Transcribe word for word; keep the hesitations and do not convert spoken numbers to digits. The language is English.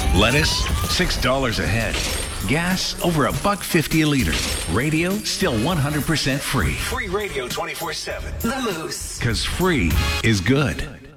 Lettuce, six dollars a head. Gas, over a buck fifty a liter. Radio, still one hundred percent free. Free radio twenty-four seven. The Moose. Because free is good.